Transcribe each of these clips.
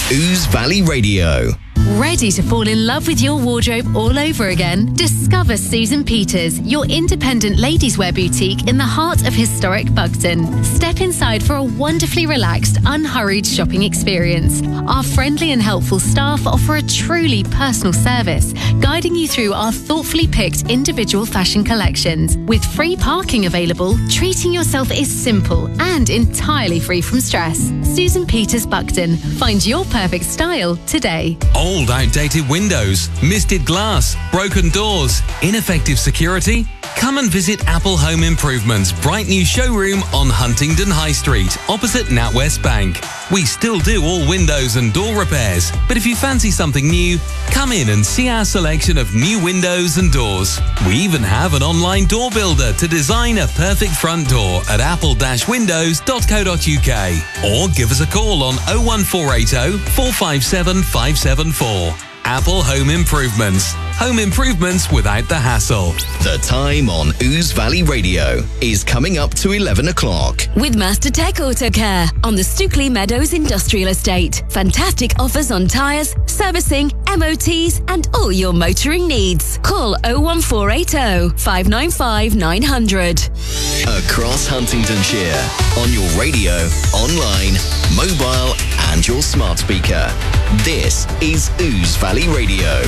Ouse Valley Radio. Ready to fall in love with your wardrobe all over again? Discover Susan Peters, your independent ladies' wear boutique in the heart of historic Bugden. Step inside for a wonderfully relaxed, unhurried shopping experience. Our friendly and helpful staff offer a truly personal service, guiding you through our thoughtfully picked individual fashion collections. With free parking available, treating yourself is simple and entirely free from stress. Susan Peters Bugden. Find your perfect style today. Old, outdated windows, misted glass, broken doors, ineffective security? Come and visit Apple Home Improvements' bright new showroom on Huntingdon High Street, opposite NatWest Bank. We still do all windows and door repairs, but if you fancy something new, come in and see our selection of new windows and doors. We even have an online door builder to design a perfect front door at apple-windows.co.uk, or give us a call on 01480 457 574. Apple Home Improvements. Home improvements without the hassle. The time on Ouse Valley Radio is coming up to 11 o'clock. With Master Tech Auto Care on the Stookley Meadows Industrial Estate. Fantastic offers on tyres, servicing, MOTs and all your motoring needs. Call 01480 595 900. Across Huntingdonshire, on your radio, online, mobile and your smart speaker. This is Ouse Valley Radio.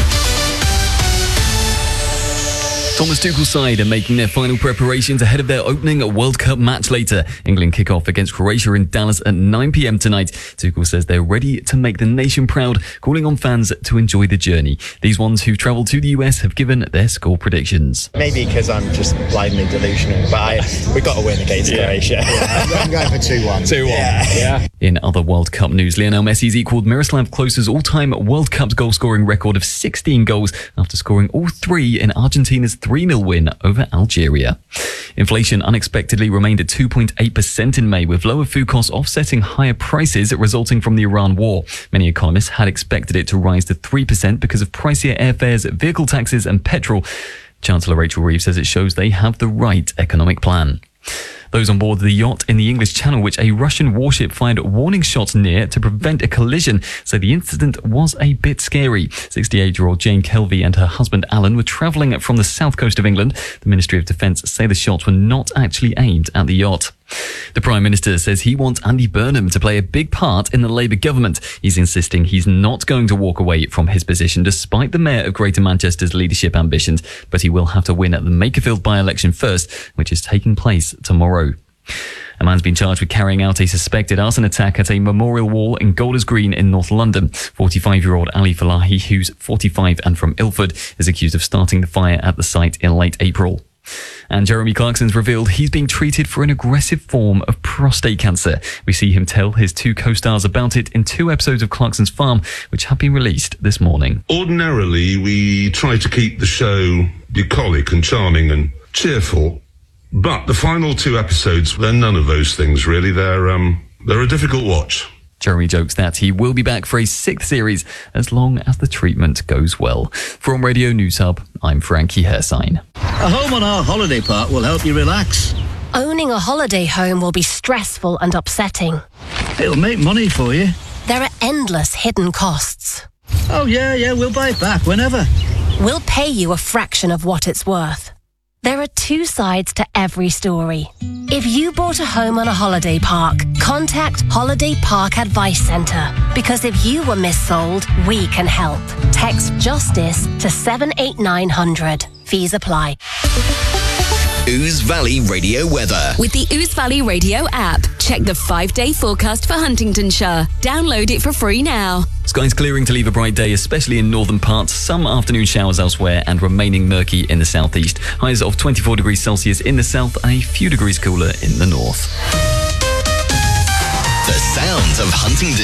Thomas Tuchel's side are making their final preparations ahead of their opening World Cup match later. England kick off against Croatia in Dallas at 9 p.m. tonight. Tuchel says they're ready to make the nation proud, calling on fans to enjoy the journey. These ones who've travelled to the US have given their score predictions. Maybe because I'm just blindly delusional, but we've got to win against Croatia. I'm going for 2-1. 2-1. Yeah. In other World Cup news, Lionel Messi's equalled Miroslav Klose's all-time World Cup goal-scoring record of 16 goals after scoring all three in Argentina's 3-0 win over Algeria. Inflation unexpectedly remained at 2.8% in May, with lower food costs offsetting higher prices resulting from the Iran war. Many economists had expected it to rise to 3% because of pricier airfares, vehicle taxes and petrol. Chancellor Rachel Reeves says it shows they have the right economic plan. Those on board the yacht in the English Channel, which a Russian warship fired warning shots near to prevent a collision, say the incident was a bit scary. 68-year-old Jane Kelvey and her husband Alan were travelling from the south coast of England. The Ministry of Defence say the shots were not actually aimed at the yacht. The Prime Minister says he wants Andy Burnham to play a big part in the Labour government. He's insisting he's not going to walk away from his position despite the Mayor of Greater Manchester's leadership ambitions, but he will have to win at the Makerfield by-election first, which is taking place tomorrow. A man's been charged with carrying out a suspected arson attack at a memorial wall in Golders Green in North London. 45-year-old Ali Falahi, who's 45 and from Ilford, is accused of starting the fire at the site in late April. And Jeremy Clarkson's revealed he's being treated for an aggressive form of prostate cancer. We see him tell his two co-stars about it in 2 episodes of Clarkson's Farm, which have been released this morning. Ordinarily, we try to keep the show bucolic and charming and cheerful, but the final 2 episodes, they're none of those things, really. They're a difficult watch. Jeremy jokes that he will be back for a 6th series as long as the treatment goes well. From Radio News Hub, I'm Frankie Hersign. A home on our holiday park will help you relax. Owning a holiday home will be stressful and upsetting. It'll make money for you. There are endless hidden costs. Oh, yeah, we'll buy it back whenever. We'll pay you a fraction of what it's worth. There are 2 sides to every story. If you bought a home on a holiday park, contact Holiday Park Advice Centre, because if you were missold, we can help. Text JUSTICE to 78900. Fees apply. Ouse Valley Radio weather. With the Ouse Valley Radio app, check the 5-day forecast for Huntingdonshire. Download it for free now. Skies clearing to leave a bright day, especially in northern parts. Some afternoon showers elsewhere and remaining murky in the southeast. Highs of 24 degrees Celsius in the south and a few degrees cooler in the north. The sounds of Huntingdon.